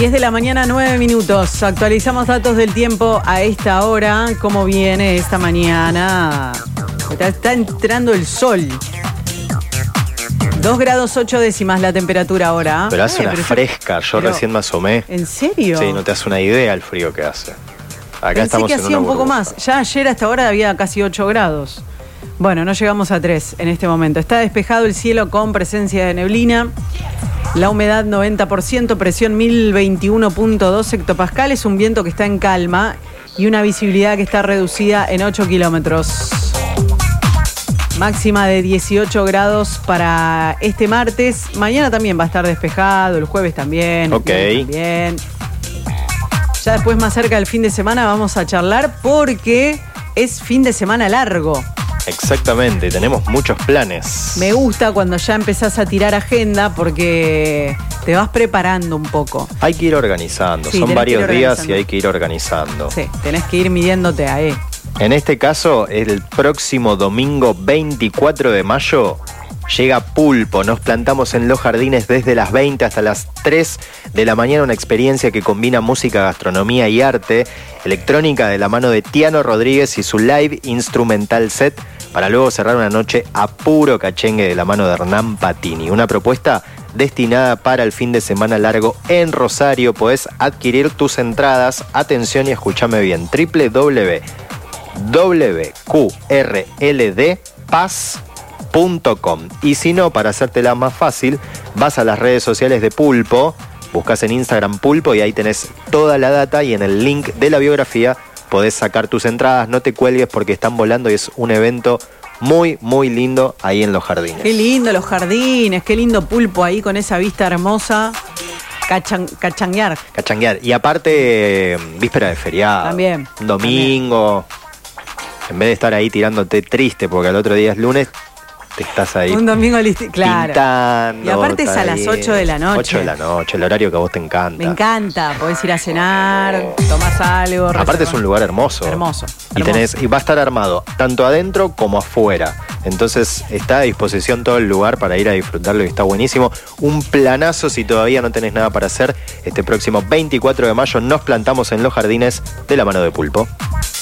10 de la mañana, 9 minutos. Actualizamos datos del tiempo a esta hora. ¿Cómo viene esta mañana? Está entrando el sol. 2 grados 8 décimas la temperatura ahora. Pero hace una fresca, yo recién me asomé. ¿En serio? Sí, no te hace una idea el frío que hace. Acá Pensé estamos que en hacía una un poco burbuja. más. Ya ayer hasta ahora había casi 8 grados. Bueno, no llegamos a 3 en este momento. Está despejado el cielo con presencia de neblina. La humedad 90%, presión 1021.2 hectopascales, un viento que está en calma y una visibilidad que está reducida en 8 kilómetros. Máxima de 18 grados para este martes. Mañana también va a estar despejado, el jueves también. Ok. También. Ya después, más cerca del fin de semana, vamos a charlar porque es fin de semana largo. Exactamente, tenemos muchos planes. Me gusta cuando ya empezás a tirar agenda porque te vas preparando un poco. Hay que ir organizando, Sí, son tenés que ir varios días organizando. y hay que ir organizando. Sí, tenés que ir midiéndote ahí. En este caso, el próximo domingo 24 de mayo llega Pulpo. Nos plantamos en los jardines desde las 20 hasta las 3 de la mañana. Una experiencia que combina música, gastronomía y arte, electrónica de la mano de Tiano Rodríguez y su live instrumental set, para luego cerrar una noche a puro cachengue de la mano de Hernán Patini. Una propuesta destinada para el fin de semana largo en Rosario. Podés adquirir tus entradas, atención y escúchame bien, www.qrldpaz.com. Y si no, para hacértela más fácil, vas a las redes sociales de Pulpo, buscas en Instagram Pulpo y ahí tenés toda la data y en el link de la biografía podés sacar tus entradas. No te cuelgues porque están volando y es un evento muy, muy lindo ahí en los jardines. Qué lindo los jardines, qué lindo Pulpo ahí con esa vista hermosa. Cachanguear. Cachanguear. Y aparte, víspera de feriado. También. Un domingo. En vez de estar ahí tirándote triste porque al otro día es lunes, te estás ahí Un domingo claro. pintando. Y aparte es a las ahí. 8 de la noche. 8 de la noche, el horario que a vos te encanta. Me encanta, podés ir a cenar, tomás algo. Aparte es un lugar hermoso. Hermoso. Y va a estar armado tanto adentro como afuera. Entonces está a disposición todo el lugar para ir a disfrutarlo y está buenísimo. Un planazo si todavía no tenés nada para hacer. Este próximo 24 de mayo nos plantamos en los jardines de la mano de Pulpo.